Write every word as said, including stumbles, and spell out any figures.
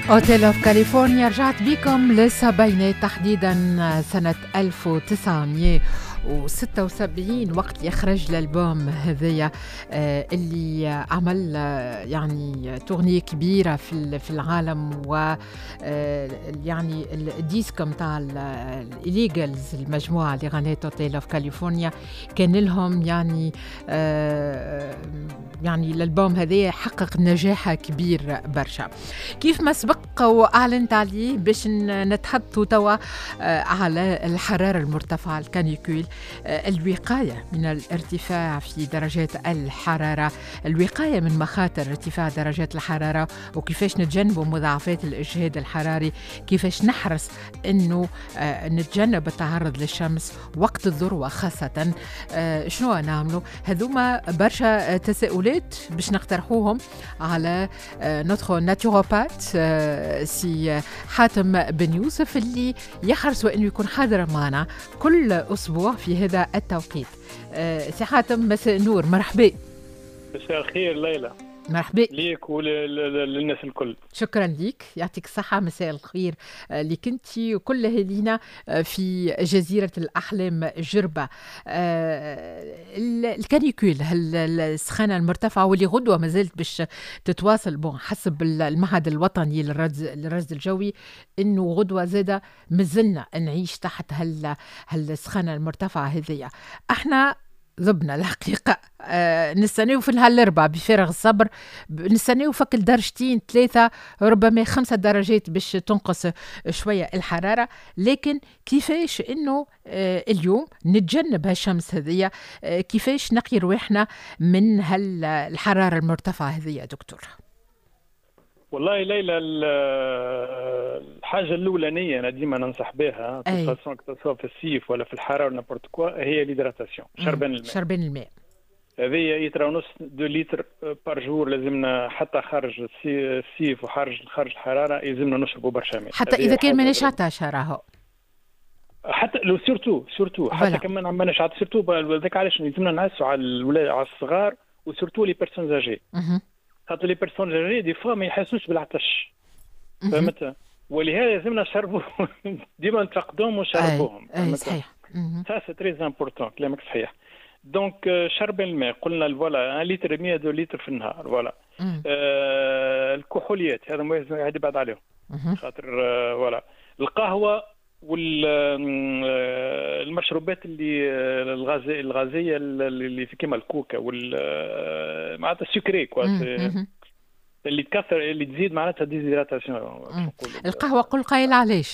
اوتيل اوف كاليفورنيا رجعت بكم للسبعينات تحديدا سنة ألف وتسعمية وستة وسبعين وقت يخرج الألبوم هذايا اللي عمل يعني تغنية كبيرة في في العالم، و يعني الديسك متاع الإليجلز المجموعة اللي غنت اوتيل اوف كاليفورنيا كان لهم يعني يعني الألبوم هذايا حقق نجاح كبير برشا. كيف ما سبق وأعلنت عليه باش نتحدثوا توا على الحرارة المرتفعة الكانيكول، الوقاية من الارتفاع في درجات الحرارة، الوقاية من مخاطر ارتفاع درجات الحرارة، وكيفاش نتجنبوا مضاعفات الإجهاد الحراري، كيفاش نحرص أنه نتجنب التعرض للشمس وقت الذروة خاصة. شنو نعملوا؟ هذوما برشا تساؤلات باش نقترحوهم على نوتخو ناتيوروبات سي حاتم بن يوسف اللي يحرص أنه يكون حاضر معنا كل أسبوع في هذا التوقيت. سي حاتم، مساء النور، مرحبا. مساء الخير ليلى. مرحبا ليك وللناس الكل. شكرا ليك، يعطيك الصحة. مساء الخير لك انت وكل اهالينا في جزيرة الأحلام جربة. الكانيكول، السخانة المرتفعة واللي غدوة ما زالت باش تتواصل، بون حسب المعهد الوطني للرصد الجوي انه غدوة زادة مازلنا نعيش تحت هال هالسخانة المرتفعة هذية. احنا ذبنا الحقيقة، آه نستنيو في الهالربع بفارغ الصبر، نستنيو فك درجتين ثلاثة ربما خمسة درجات باش تنقص شوية الحرارة. لكن كيفاش انه آه اليوم نتجنب هالشمس هذية؟ آه كيفاش نقي رواحنا من هالحرارة المرتفعة هذية دكتور؟ والله ليلى، الحاجة الأولانية أنا ديما ننصح بها سواء في الصيف ولا في الحرارة نابورت كوا هي الهيدراتاسيون، شربان الماء. شربان الماء هذه لتر ونص دو لتر بار جور لازمنا، حتى خارج الصيف وخارج خارج الحرارة يلزمنا نشربوا برشا ماء، حتى إذا كان ماناش عطاش راهو. حتى لو سورتو سورتو حتى كمان ماناش عطش سورتو، هذاك علاش لازمنا نعسوا على الولاد على الصغار وسورتو لي بيرسون اجي، خاطر لي بيرسون اجي دي فوا ما يحسوش بالعطش، فهمت؟ ولهذا لازمنا نشربوا ديما نتفقدوهم ونشربوهم. اي صحيح، سا سي تري امبورطون، كلامك صحيح. دونك شرب الماء قلنا فوالا واحد لتر مية دو لتر في النهار. فوالا آه الكحوليات هذا ما لازم يعدي بعد عليهم، خاطر فوالا آه القهوه والمشروبات اللي الغازيه الغازيه اللي في كيما الكوكا وال معناتها السكري كوا اللي تكثر اللي تزيد معناتها ديزيدراتاسيون. القهوه قل قايل علاش؟